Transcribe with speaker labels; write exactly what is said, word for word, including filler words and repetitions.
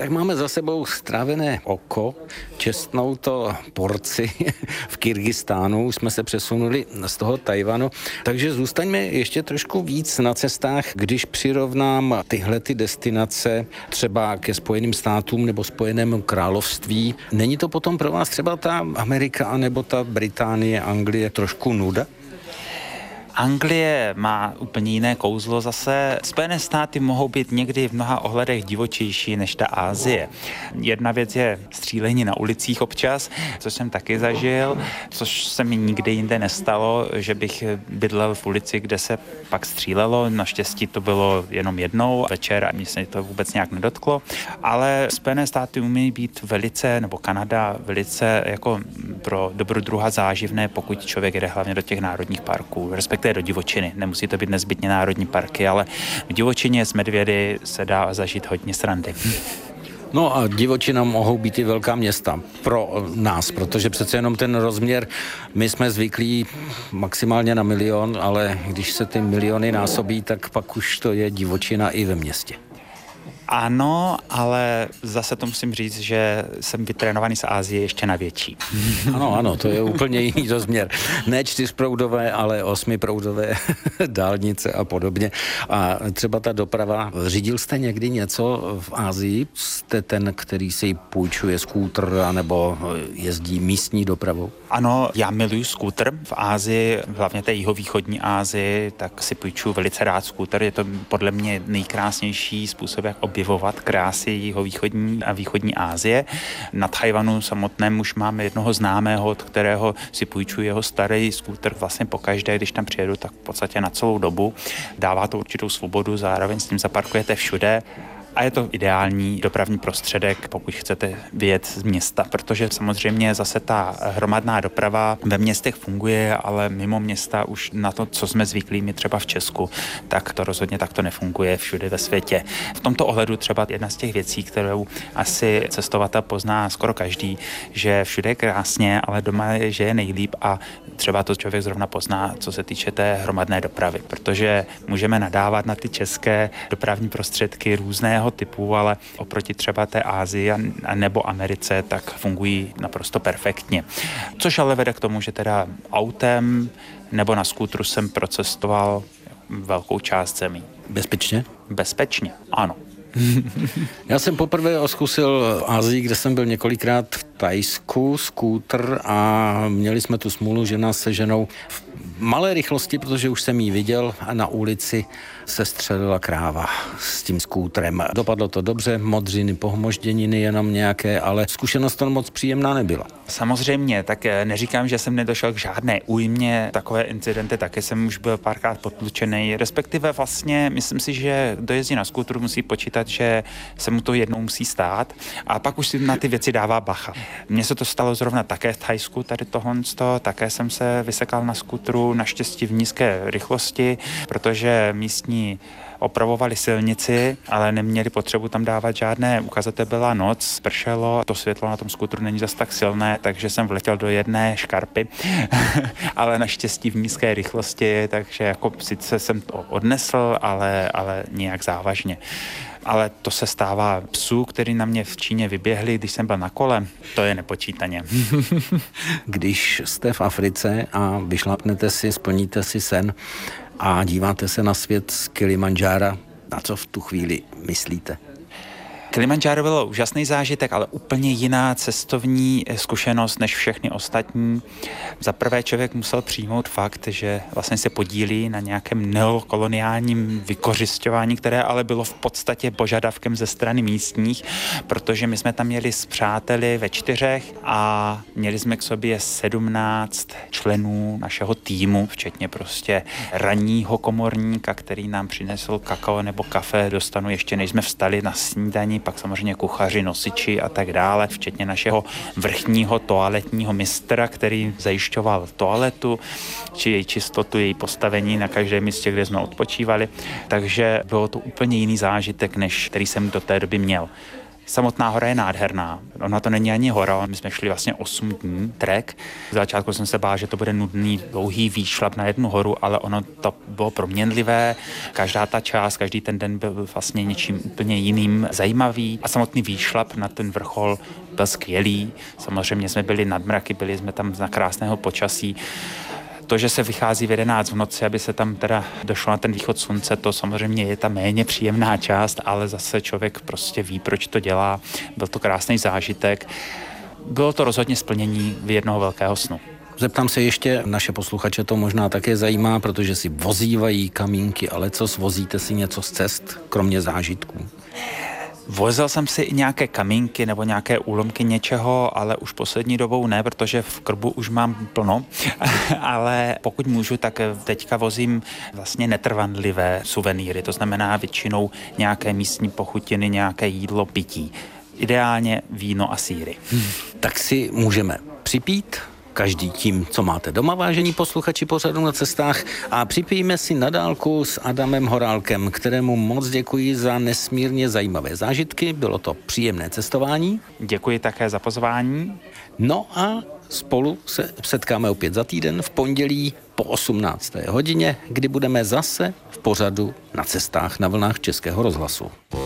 Speaker 1: Tak máme za sebou strávené oko, čestnou to porci v Kyrgyzstánu, už jsme se přesunuli z toho Tajvanu, takže zůstaňme ještě trošku víc na cestách, když přirovnám tyhle ty destinace třeba ke Spojeným státům nebo Spojenému království. Není to potom pro vás třeba ta Amerika nebo ta Británie, Anglie trošku nuda?
Speaker 2: Anglie má úplně jiné kouzlo zase. Spojené státy mohou být někdy v mnoha ohledech divočejší než ta Asie. Jedna věc je střílení na ulicích občas, což jsem taky zažil, což se mi nikdy jinde nestalo, že bych bydlel v ulici, kde se pak střílelo. Naštěstí to bylo jenom jednou večer a mě se to vůbec nějak nedotklo. Ale Spojené státy umí být velice, nebo Kanada velice jako pro dobrodruha záživné, pokud člověk jde hlavně do těch národních parků, respektive do divočiny. Nemusí to být nezbytně národní parky, ale v divočině s medvědy se dá zažít hodně srandy.
Speaker 1: No a divočina mohou být i velká města pro nás, protože přece jenom ten rozměr, my jsme zvyklí maximálně na milion, ale když se ty miliony násobí, tak pak už to je divočina i ve městě.
Speaker 2: Ano, ale zase to musím říct, že jsem vytrénovaný z Asie ještě na větší.
Speaker 1: Ano, ano, to je úplně jiný rozměr. Ne čtyřproudové, ale osmiproudové dálnice a podobně. A třeba ta doprava, řídil jste někdy něco v Asii? Jste ten, který si půjčuje skútr anebo jezdí místní dopravou?
Speaker 2: Ano, já miluji skútr v Asii, hlavně té jihovýchodní Asii, tak si půjčuju velice rád skútr. Je to podle mě nejkrásnější způsob, jak objevovat krásy jihovýchodní a východní Asie. Na Tajvanu samotném už máme jednoho známého, od kterého si půjčuji jeho starý skútr vlastně pokaždé, když tam přijedu, tak v podstatě na celou dobu. Dává to určitou svobodu, zároveň s tím zaparkujete všude. A je to ideální dopravní prostředek, pokud chcete vyjet z města, protože samozřejmě zase ta hromadná doprava ve městech funguje, ale mimo města už na to, co jsme zvyklí my třeba v Česku, tak to rozhodně takto nefunguje všude ve světě. V tomto ohledu třeba jedna z těch věcí, kterou asi cestovatel pozná skoro každý, že všude je krásně, ale doma je, že je nejlíp a třeba to člověk zrovna pozná, co se týče té hromadné dopravy, protože můžeme nadávat na ty české dopravní prostředky různé typu, ale oproti třeba té Asii a nebo Americe, tak fungují naprosto perfektně. Což ale vede k tomu, že teda autem nebo na skútru jsem procestoval velkou část zemí.
Speaker 1: Bezpečně?
Speaker 2: Bezpečně, ano.
Speaker 1: Já jsem poprvé zkusil Asii, kde jsem byl několikrát v Thajsku, skútr a měli jsme tu smůlu, že nás se ženou v malé rychlosti, protože už jsem ji viděl a na ulici se střelila kráva s tím skútrem. Dopadlo to dobře, modřiny, pohmožděniny jenom nějaké, ale zkušenost to moc příjemná nebyla.
Speaker 2: Samozřejmě, tak neříkám, že jsem nedošel k žádné újmě, takové incidenty taky jsem už byl párkrát potlučený, respektive vlastně myslím si, že kdo jezdí na skútru musí počítat, že se mu to jednou musí stát a pak už si na ty věci dává bacha. Mně se to stalo zrovna také v Thajsku, tady tohonsto, také jsem se vysekal na skútru, naštěstí v nízké rychlosti, protože místní opravovali silnici, ale neměli potřebu tam dávat žádné ukazatele, byla noc, pršelo, to světlo na tom skútru není zas tak silné, takže jsem vletěl do jedné škarpy, ale naštěstí v nízké rychlosti, takže jako sice jsem to odnesl, ale, ale nějak závažně. Ale to se stává psů, který na mě v Číně vyběhli, když jsem byl na kole, to je nepočítaně.
Speaker 1: Když jste v Africe a vyšlapnete si, splníte si sen a díváte se na svět z Kilimandžára, na co v tu chvíli myslíte?
Speaker 2: Kilimandžáro bylo úžasný zážitek, ale úplně jiná cestovní zkušenost než všechny ostatní. Za prvé člověk musel přijmout fakt, že vlastně se podílí na nějakém neokoloniálním vykořisťování, které ale bylo v podstatě požadavkem ze strany místních, protože my jsme tam jeli s přáteli ve čtyřech a měli jsme k sobě sedmnáct členů našeho týmu, včetně prostě ranního komorníka, který nám přinesl kakao nebo kafe, dostanu ještě než jsme vstali na snídani, pak samozřejmě kuchaři, nosiči a tak dále, včetně našeho vrchního toaletního mistra, který zajišťoval toaletu, či její čistotu, její postavení na každém místě, kde jsme odpočívali. Takže bylo to úplně jiný zážitek, než který jsem do té doby měl. Samotná hora je nádherná. Ona to není ani hora, my jsme šli vlastně osm dní trek. V začátku jsem se bál, že to bude nudný, dlouhý výšlap na jednu horu, ale ono to bylo proměnlivé. Každá ta část, každý ten den byl vlastně něčím úplně jiným zajímavý a samotný výšlap na ten vrchol byl skvělý. Samozřejmě jsme byli nad mraky, byli jsme tam za krásného počasí. To, že se vychází v jedenáct v noci, aby se tam teda došlo na ten východ slunce, to samozřejmě je ta méně příjemná část, ale zase člověk prostě ví, proč to dělá. Byl to krásný zážitek. Bylo to rozhodně splnění jednoho velkého snu.
Speaker 1: Zeptám se ještě, naše posluchače to možná také zajímá, protože si vozívají kamínky, ale co svozíte si něco z cest, kromě zážitků?
Speaker 2: Vozil jsem si i nějaké kamínky nebo nějaké úlomky něčeho, ale už poslední dobou ne, protože v krbu už mám plno, ale pokud můžu, tak teďka vozím vlastně netrvanlivé suvenýry, to znamená většinou nějaké místní pochutiny, nějaké jídlo, pití. Ideálně víno a sýry.
Speaker 1: Tak si můžeme připít, každý tím, co máte doma, vážení posluchači pořadu Na cestách, a připijeme si na dálku s Adamem Horálkem, kterému moc děkuji za nesmírně zajímavé zážitky, bylo to příjemné cestování.
Speaker 2: Děkuji také za pozvání.
Speaker 1: No a spolu se setkáme opět za týden v pondělí po osmnácté hodině, kdy budeme zase v pořadu Na cestách na vlnách Českého rozhlasu.